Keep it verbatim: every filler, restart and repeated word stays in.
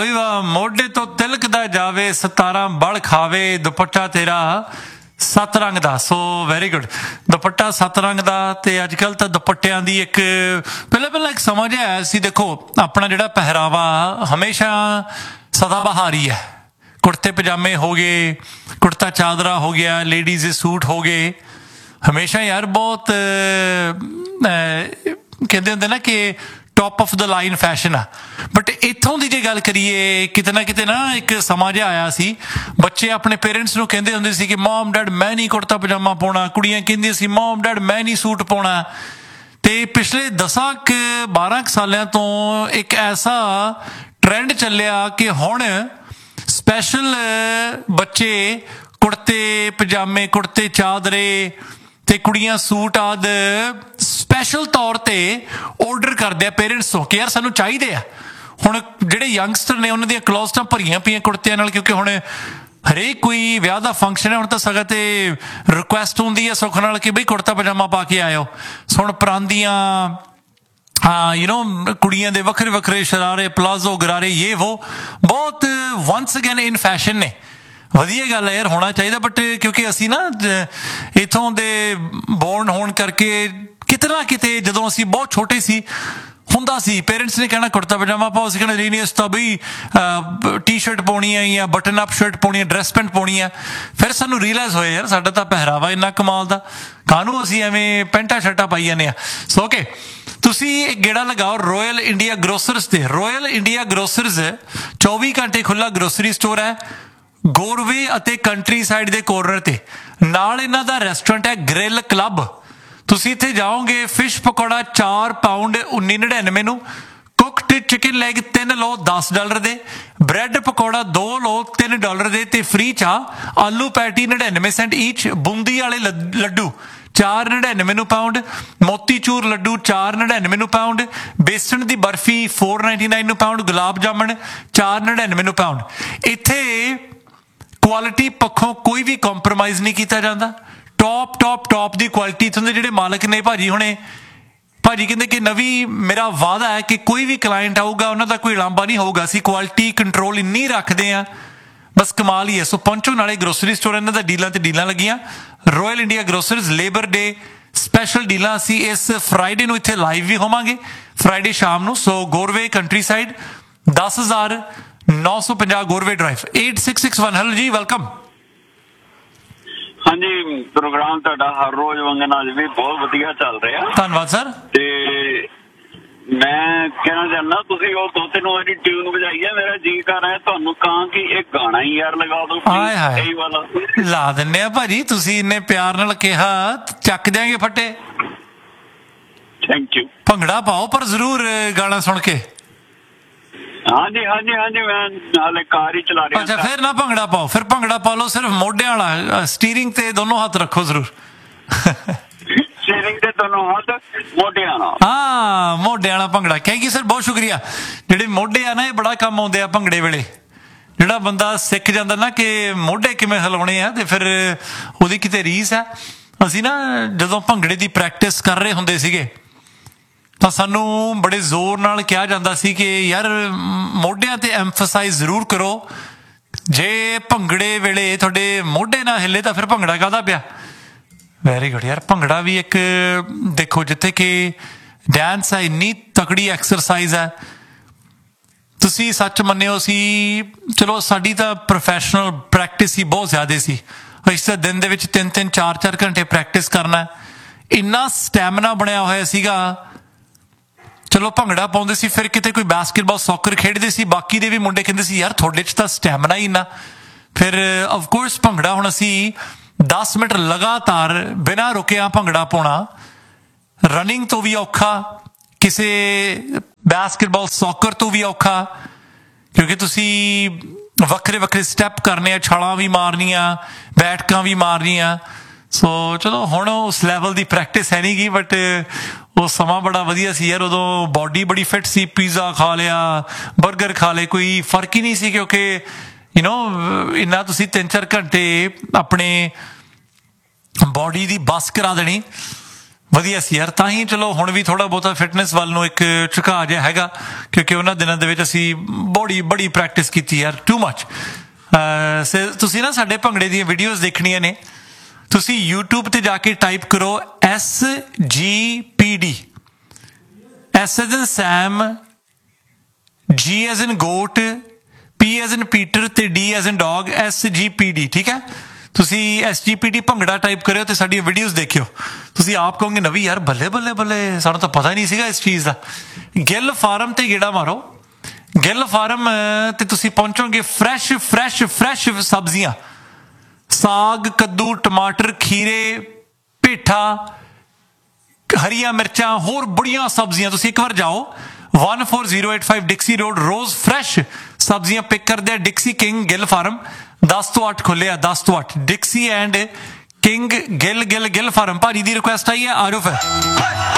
ਬਈ ਵਾਹ, ਮੋਢੇ ਤੋਂ ਤਿਲਕਦਾ ਜਾਵੇ, ਸਤਾਰਾਂ ਬਲ ਖਾਵੇ, ਦੁਪੱਟਾ ਤੇਰਾ ਸੱਤ ਰੰਗ ਦਾ। ਸੋ ਵੈਰੀ ਗੁੱਡ, ਦੁਪੱਟਾ ਸੱਤ ਰੰਗ ਦਾ। ਤੇ ਅੱਜ ਕੱਲ੍ਹ ਤਾਂ ਦੁਪੱਟਿਆਂ ਦੀ ਇੱਕ ਪਹਿਲਾਂ ਪਹਿਲਾਂ ਇੱਕ ਸਮਾਂ ਜਿਹਾ ਆਇਆ ਸੀ। ਦੇਖੋ ਆਪਣਾ ਜਿਹੜਾ ਪਹਿਰਾਵਾ ਹਮੇਸ਼ਾ ਸਦਾਬਹਾਰ ਹੀ ਹੈ। ਕੁੜਤੇ ਪਜਾਮੇ ਹੋ ਗਏ, ਕੁੜਤਾ ਚਾਦਰਾ ਹੋ ਗਿਆ, ਲੇਡੀਜ਼ ਦੇ ਸੂਟ ਹੋ ਗਏ, ਹਮੇਸ਼ਾ ਯਾਰ ਬਹੁਤ ਕਹਿੰਦੇ ਹੁੰਦੇ ਨਾ ਕਿ top of the line fashion ਆ। ਬਟ ਇੱਥੋਂ ਦੀ ਜੇ ਗੱਲ ਕਰੀਏ, ਕਿਤੇ ਨਾ ਕਿਤੇ ਨਾ ਇੱਕ ਸਮਾਂ ਜਿਹਾ ਆਇਆ ਸੀ, ਬੱਚੇ ਆਪਣੇ ਪੇਰੈਂਟਸ ਨੂੰ ਕਹਿੰਦੇ ਹੁੰਦੇ ਸੀ ਕਿ ਮੌਮ ਡੈਡ ਮੈਂ ਨਹੀਂ ਕੁੜਤਾ ਪਜਾਮਾ ਪਾਉਣਾ, ਕੁੜੀਆਂ ਕਹਿੰਦੀਆਂ ਸੀ ਮੌਮ ਡੈਡ ਮੈਂ ਨਹੀਂ ਸੂਟ ਪਾਉਣਾ। ਤੇ ਪਿਛਲੇ ਦਸਾਂ ਕੁ ਬਾਰਾਂ ਕੁ ਸਾਲਾਂ ਤੋਂ ਇੱਕ ਐਸਾ ਟਰੈਂਡ ਚੱਲਿਆ ਕਿ ਹੁਣ ਸਪੈਸ਼ਲ ਬੱਚੇ ਕੁੜਤੇ ਪਜਾਮੇ, ਕੁੜਤੇ ਚਾਦਰੇ ਤੇ ਕੁੜੀਆਂ ਸੂਟ ਆਦਿ ਸਪੈਸ਼ਲ ਤੌਰ ਤੇ ਆਰਡਰ ਕਰਦੇ ਆ ਪੇਰੈਂਟਸ ਤੋਂ ਕਿ ਯਾਰ ਸਾਨੂੰ ਚਾਹੀਦੇ ਆ। ਹੁਣ ਜਿਹੜੇ ਯੰਗਸਟਰ ਨੇ ਉਹਨਾਂ ਦੀਆਂ ਕਲੋਸਟਾਂ ਭਰੀਆਂ ਪਈਆਂ ਕੁੜਤਿਆਂ ਨਾਲ, ਕਿਉਂਕਿ ਹੁਣ ਹਰੇਕ ਕੋਈ ਵਿਆਹ ਦਾ ਫੰਕਸ਼ਨ ਹੈ, ਹੁਣ ਤਾਂ ਸਗੋਂ ਤੇ ਰਿਕੁਐਸਟ ਹੁੰਦੀ ਹੈ ਸੁੱਖ ਨਾਲ ਕਿ ਬਈ ਕੁੜਤਾ ਪਜਾਮਾ ਪਾ ਕੇ ਆਇਓ। ਹੁਣ ਪਰਾਂਦੀਆਂ, ਹਾਂ ਯੂ ਨੋ ਕੁੜੀਆਂ ਦੇ ਵੱਖਰੇ ਵੱਖਰੇ ਸ਼ਰਾਰੇ, ਪਲਾਜ਼ੋ, ਗਰਾਰੇ, ਯੇ ਵੋ ਬਹੁਤ ਵਨਸ ਅਗੇਨ ਇਨ ਫੈਸ਼ਨ ਨੇ। ਵਧੀਆ ਗੱਲ ਹੈ ਯਾਰ, ਹੋਣਾ ਚਾਹੀਦਾ। ਬਟ ਕਿਉਂਕਿ ਅਸੀਂ ਨਾ ਇੱਥੋਂ ਦੇ ਬੋਰਨ ਹੋਣ ਕਰਕੇ ਕਿਤੇ ਨਾ ਕਿਤੇ ਜਦੋਂ ਅਸੀਂ ਬਹੁਤ ਛੋਟੇ ਸੀ ਹੁੰਦਾ ਸੀ, ਪੇਰੈਂਟਸ ਨੇ ਕਹਿਣਾ ਕੁੜਤਾ ਪਜਾਮਾ ਪਾਓ, ਅਸੀਂ ਕਹਿਣਾ ਨਹੀਂ ਨਹੀਂ ਅਸੀਂ ਤਾਂ ਬਈ ਟੀ ਸ਼ਰਟ ਪਾਉਣੀ ਹੈ ਜਾਂ ਬਟਨ ਅਪ ਸ਼ਰਟ ਪਾਉਣੀ ਹੈ, ਡਰੈਸ ਪੈਂਟ ਪਾਉਣੀ ਹੈ। ਫਿਰ ਸਾਨੂੰ ਰੀਅਲਾਈਜ਼ ਹੋਇਆ ਯਾਰ ਸਾਡਾ ਤਾਂ ਪਹਿਰਾਵਾ ਇੰਨਾ ਕਮਾਲ ਦਾ, ਕਾਹਨੂੰ ਅਸੀਂ ਐਵੇਂ ਪੈਂਟਾਂ ਸ਼ਰਟਾਂ ਪਾਈ ਜਾਂਦੇ ਹਾਂ। ਸੋ ਓਕੇ, ਤੁਸੀਂ ਇੱਕ ਗੇੜਾ ਲਗਾਓ ਰੋਇਲ ਇੰਡੀਆ ਗਰੋਸਰਸ ਤੇ। ਰੋਇਲ ਇੰਡੀਆ ਗਰੋਸਰਸ ਚੌਵੀ ਘੰਟੇ ਖੁੱਲ੍ਹਾ ਗਰੋਸਰੀ ਸਟੋਰ ਹੈ, ਗੋਰਵੇ ਅਤੇ ਕੰਟਰੀ ਸਾਈਡ ਦੇ ਕੋਰਨਰ ਤੇ। ਨਾਲ ਇਹਨਾਂ ਦਾ ਰੈਸਟੋਰੈਂਟ ਹੈ ਗ੍ਰਿਲ ਕਲੱਬ। ਤੁਸੀਂ ਇੱਥੇ ਜਾਓਗੇ, ਫਿਸ਼ ਪਕੌੜਾ ਚਾਰ ਪਾਊਂਡ ਉੱਨੀ ਨੜਿਨਵੇਂ ਨੂੰ, ਕੁਕਡ ਚਿਕਨ ਲੈਗ ਤਿੰਨ ਲਓ ਦਸ ਡਾਲਰ ਦੇ, ਬ੍ਰੈਡ ਪਕੌੜਾ ਦੋ ਲਓ ਤਿੰਨ ਡਾਲਰ ਦੇ ਤੇ ਫ੍ਰੀ ਚਾਹ। ਆਲੂ ਪੈਟੀ ਨੜਿਨਵੇਂ ਸੈਂਟ ਈਚ, ਬੂੰਦੀ ਵਾਲੇ ਲੱਡੂ ਚਾਰ ਨੜਿਨਵੇਂ ਨੂੰ ਪਾਊਂਡ, ਮੋਤੀਚੂਰ ਲੱਡੂ ਚਾਰ ਨੜਿਨਵੇਂ ਨੂੰ ਪਾਊਂਡ, ਬੇਸਣ ਦੀ ਬਰਫੀ ਫੋਰ ਨਾਈਨਟੀ ਨਾਈਨ ਨੂੰ ਪਾਊਂਡ, ਗੁਲਾਬ ਜਾਮਣ ਚਾਰ ਨੜਿਨਵੇਂ ਨੂੰ ਪਾਊਂਡ। ਇੱਥੇ ਕੁਆਲਿਟੀ ਪੱਖੋਂ ਕੋਈ ਵੀ ਕੰਪਰੋਮਾਈਜ਼ ਨਹੀਂ ਕੀਤਾ ਜਾਂਦਾ। ਟੌਪ ਟੌਪ ਟੌਪ ਦੀ ਕੁਆਲਿਟੀ। ਇੱਥੋਂ ਦੇ ਜਿਹੜੇ ਮਾਲਕ ਨੇ ਭਾਜੀ ਹੁਣੇ, ਭਾਜੀ ਕਹਿੰਦੇ ਕਿ ਨਵੀਂ ਮੇਰਾ ਵਾਅਦਾ ਹੈ ਕਿ ਕੋਈ ਵੀ ਕਲਾਇੰਟ ਆਊਗਾ ਉਹਨਾਂ ਦਾ ਕੋਈ ਲਾਂਭਾ ਨਹੀਂ ਹੋਊਗਾ, ਅਸੀਂ ਕੁਆਲਿਟੀ ਕੰਟਰੋਲ ਇੰਨੀ ਰੱਖਦੇ ਹਾਂ, ਬਸ ਕਮਾਲ ਹੀ ਹੈ। ਸੋ ਪਹੁੰਚੋ, ਨਾਲੇ ਗਰੋਸਰੀ ਸਟੋਰ ਇਹਨਾਂ ਦਾ ਡੀਲਾਂ ਤੇ ਡੀਲਾਂ ਲੱਗੀਆਂ। ਰੋਇਲ ਇੰਡੀਆ ਗਰੋਸਰਸ ਲੇਬਰ ਡੇ ਸਪੈਸ਼ਲ ਡੀਲਾਂ। ਅਸੀਂ ਇਸ ਫਰਾਈਡੇ ਨੂੰ ਇੱਥੇ ਲਾਈਵ ਵੀ ਹੋਵਾਂਗੇ, ਫਰਾਈਡੇ ਸ਼ਾਮ ਨੂੰ। ਸੋ ਗੋਰਵੇ ਕੰਟਰੀ ਸਾਈਡ ਦਸ ਹਜ਼ਾਰ ਨੌ ਸੌ ਪੰਜਾਹ ਗੋਰਵੇ drive eight six six one. Hello ਜੀ, ਵੈਲਕਮ। ਹਾਂਜੀ, ਪ੍ਰੋਗਰਾਮ ਤੁਹਾਡਾ ਹਰ ਰੋਜ਼ ਵਾਂਗ ਅੱਜ ਵੀ ਬਹੁਤ ਵਧੀਆ ਚੱਲ ਰਿਹਾ। ਧੰਨਵਾਦ ਸਰ। ਤੇ ਮੈਂ ਕਹਿਣਾ ਚਾਹੁੰਦਾ, ਤੁਸੀਂ ਉਹ ਦੋ ਤਿੰਨ ਵਾਰੀ ਟਿਊਨ ਵਜਾਈ ਹੈ, ਮੇਰਾ ਜੀ ਕਰ ਰਿਹਾ ਤੁਹਾਨੂੰ ਕਹਾਂ ਕਿ ਇਹ ਗਾਣਾ ਹੀ ਯਾਰ ਲਗਾ ਦੋ ਇਹ ਵਾਲਾ। ਲਾ ਦਿੰਦੇ ਆ ਭਾਜੀ, ਤੁਸੀਂ ਇੰਨੇ ਪਿਆਰ ਨਾਲ ਕਿਹਾ, ਚੱਕ ਦਿਆਂਗੇ ਫੱਟੇ। Thank you. ਭੰਗੜਾ ਪਾਓ ਪਰ ਜ਼ਰੂਰ ਗਾਣਾ ਸੁਣ ਕੇ। ਹਾਂਜੀ ਹਾਂਜੀ ਹਾਂਜੀ, ਮੈਂ ਹਾਲੇ ਕਾਰ ਹੀ ਚਲਾ ਰਿਹਾ। ਅੱਛਾ, ਫਿਰ ਨਾ ਭੰਗੜਾ ਪਾਓ, ਫਿਰ ਭੰਗੜਾ ਪਾ ਲਓ ਸਿਰਫ ਮੋਢਿਆਂ ਵਾਲਾ, ਸਟੀਅਰਿੰਗ ਤੇ ਦੋਨੋਂ ਹੱਥ ਰੱਖੋ ਜ਼ਰੂਰ। ਸਟੀਅਰਿੰਗ ਤੇ ਦੋਨੋਂ ਹੱਥ, ਮੋਢਿਆਂ ਨਾਲ। ਹਾਂ, ਮੋਢਿਆਂ ਵਾਲਾ ਭੰਗੜਾ। ਥੈਂਕ ਯੂ ਸਰ, ਬਹੁਤ ਸ਼ੁਕਰੀਆ। ਜਿਹੜੇ ਮੋਢੇ ਆ ਨਾ, ਇਹ ਬੜਾ ਕੰਮ ਆਉਂਦੇ ਆ ਭੰਗੜੇ ਵੇਲੇ। ਜਿਹੜਾ ਬੰਦਾ ਸਿੱਖ ਜਾਂਦਾ ਨਾ ਕਿ ਮੋਢੇ ਕਿਵੇਂ ਹਿਲਾਉਣੇ ਆ, ਤੇ ਫਿਰ ਉਹਦੀ ਕਿਤੇ ਰੀਸ ਹੈ। ਅਸੀਂ ਨਾ ਜਦੋਂ ਭੰਗੜੇ ਦੀ ਪ੍ਰੈਕਟਿਸ ਕਰ ਰਹੇ ਹੁੰਦੇ ਸੀਗੇ ਤਾਂ ਸਾਨੂੰ ਬੜੇ ਜ਼ੋਰ ਨਾਲ ਕਿਹਾ ਜਾਂਦਾ ਸੀ ਕਿ ਯਾਰ ਮੋਢਿਆਂ ਤੇ ਐਮਫਸਾਈਜ਼ ਜ਼ਰੂਰ ਕਰੋ, ਜੇ ਭੰਗੜੇ ਵੇਲੇ ਤੁਹਾਡੇ ਮੋਢੇ ਨਾ ਹਿੱਲੇ ਤਾਂ ਫਿਰ ਭੰਗੜਾ ਕਾਹਦਾ ਪਿਆ। ਵੈਰੀ ਗੁੱਡ ਯਾਰ। ਭੰਗੜਾ ਵੀ ਇੱਕ ਦੇਖੋ, ਜਿੱਥੇ ਕਿ ਡਾਂਸ ਹੈ, ਇੰਨੀ ਤਕੜੀ ਐਕਸਰਸਾਈਜ਼ ਹੈ। ਤੁਸੀਂ ਸੱਚ ਮੰਨਿਓ, ਸੀ ਚਲੋ ਸਾਡੀ ਤਾਂ ਪ੍ਰੋਫੈਸ਼ਨਲ ਪ੍ਰੈਕਟਿਸ ਹੀ ਬਹੁਤ ਜ਼ਿਆਦਾ ਸੀ। ਅਸੀਂ ਤਾਂ ਦਿਨ ਦੇ ਵਿੱਚ ਤਿੰਨ ਤਿੰਨ ਚਾਰ ਚਾਰ ਘੰਟੇ ਪ੍ਰੈਕਟਿਸ ਕਰਨਾ, ਇੰਨਾ ਸਟੈਮਿਨਾ ਬਣਿਆ ਹੋਇਆ ਸੀਗਾ। ਚਲੋ ਭੰਗੜਾ ਪਾਉਂਦੇ ਸੀ, ਫਿਰ ਕਿਤੇ ਕੋਈ ਬਾਸਕਟਬਾਲ ਸੌਕਰ ਖੇਡਦੇ ਸੀ, ਬਾਕੀ ਦੇ ਵੀ ਮੁੰਡੇ ਕਹਿੰਦੇ ਸੀ ਯਾਰ ਤੁਹਾਡੇ 'ਚ ਤਾਂ ਸਟੈਮਿਨਾ ਹੀ ਇੰਨਾ। ਫਿਰ ਅਫਕੋਰਸ ਭੰਗੜਾ ਹੁਣ ਅਸੀਂ ਦਸ ਮਿੰਟ ਲਗਾਤਾਰ ਬਿਨਾਂ ਰੁਕਿਆ ਭੰਗੜਾ ਪਾਉਣਾ ਰਨਿੰਗ ਤੋਂ ਵੀ ਔਖਾ, ਕਿਸੇ ਬਾਸਕਟਬਾਲ ਸੌਕਰ ਤੋਂ ਵੀ ਔਖਾ, ਕਿਉਂਕਿ ਤੁਸੀਂ ਵੱਖਰੇ ਵੱਖਰੇ ਸਟੈਪ ਕਰਨੇ ਆ, ਛਾਲਾਂ ਵੀ ਮਾਰਨੀਆਂ, ਬੈਠਕਾਂ ਵੀ ਮਾਰਨੀਆਂ। ਸੋ ਚਲੋ ਹੁਣ ਉਸ ਲੈਵਲ ਦੀ ਪ੍ਰੈਕਟਿਸ ਹੈ ਨਹੀਂ ਗੀ, ਬਟ ਉਹ ਸਮਾਂ ਬੜਾ ਵਧੀਆ ਸੀ ਯਾਰ। ਉਦੋਂ ਬਾਡੀ ਬੜੀ ਫਿੱਟ ਸੀ, ਪੀਜ਼ਾ ਖਾ ਲਿਆ, ਬਰਗਰ ਖਾ ਲਏ, ਕੋਈ ਫਰਕ ਹੀ ਨਹੀਂ ਸੀ, ਕਿਉਂਕਿ ਯੂ ਨੋ ਇੰਨਾ ਤੁਸੀਂ ਤਿੰਨ ਚਾਰ ਘੰਟੇ ਆਪਣੇ ਬਾਡੀ ਦੀ ਬੱਸ ਕਰਾ ਦੇਣੀ। ਵਧੀਆ ਸੀ ਯਾਰ। ਤਾਂ ਹੀ ਚਲੋ ਹੁਣ ਵੀ ਥੋੜਾ ਬਹੁਤਾ ਫਿਟਨੈਸ ਵੱਲ ਨੂੰ ਇੱਕ ਝੁਕਾਅ ਜਿਹਾ ਹੈਗਾ, ਕਿਉਂਕਿ ਉਹਨਾਂ ਦਿਨਾਂ ਦੇ ਵਿੱਚ ਅਸੀਂ ਬੜੀ ਬੜੀ ਪ੍ਰੈਕਟਿਸ ਕੀਤੀ ਯਾਰ, ਟੂ ਮੱਚ। ਤੁਸੀਂ ਨਾ ਸਾਡੇ ਭੰਗੜੇ ਦੀਆਂ ਵੀਡੀਓਜ਼ ਦੇਖਣੀਆਂ ਨੇ, ਤੁਸੀਂ YouTube ਤੇ ਜਾ ਕੇ ਟਾਈਪ ਕਰੋ ਐਸ ਜੀ ਪੀ ਡੀ, ਐਸ ਐਜ਼ ਇਨ ਸੈਮ, ਜੀ ਐਜ਼ ਇਨ ਗੋਟ, ਪੀ ਐਜ਼ ਇਨ ਪੀਟਰ ਤੇ ਡੀ ਐਜ਼ ਇਨ ਡੌਗ, ਐਸ ਜੀ ਪੀ ਡੀ, ਠੀਕ ਹੈ। ਤੁਸੀਂ ਐਸ ਜੀ ਪੀ ਡੀ ਭੰਗੜਾ ਟਾਈਪ ਕਰਿਓ ਤੇ ਸਾਡੀਆਂ ਵੀਡੀਓਜ਼ ਦੇਖਿਓ, ਤੁਸੀਂ ਆਪ ਕਹੋਗੇ ਨਵੀਂ ਯਾਰ ਬੱਲੇ ਬੱਲੇ ਬੱਲੇ, ਸਾਨੂੰ ਤਾਂ ਪਤਾ ਹੀ ਨਹੀਂ ਸੀਗਾ ਇਸ ਚੀਜ਼ ਦਾ। ਗਿੱਲ ਫਾਰਮ ਤੇ ਗੇੜਾ ਮਾਰੋ, ਗਿੱਲ ਫਾਰਮ ਤੇ ਤੁਸੀਂ ਪਹੁੰਚੋਗੇ, ਫਰੈਸ਼ ਫਰੈਸ਼ ਫਰੈਸ਼ ਸਬਜ਼ੀਆਂ, ਸਾਗ, ਕੱਦੂ, ਟਮਾਟਰ, ਖੀਰੇ, ਪੇਠਾ, ਹਰੀਆਂ ਮਿਰਚਾਂ, ਹੋਰ ਬੜੀਆਂ ਸਬਜ਼ੀਆਂ। ਤੁਸੀਂ ਇੱਕ ਵਾਰ ਜਾਓ, one four zero eight five ਡਿਕਸੀ road, ਰੋਜ਼ ਫਰੈਸ਼ ਸਬਜ਼ੀਆਂ ਪਿਕ ਕਰਦੇ ਆ ਡਿਕਸੀ ਕਿੰਗ ਗਿੱਲ ਫਾਰਮ। ਦਸ ਤੋਂ ਅੱਠ ਖੁੱਲਿਆ, ਦਸ ਤੋਂ ਅੱਠ ਡਿਕਸੀ and king Gill Gill Gill farm. ਭਾਜੀ ਦੀ ਰਿਕੁਐਸਟ ਆਈ ਹੈ, ਆ ਜਾਓ ਫਿਰ।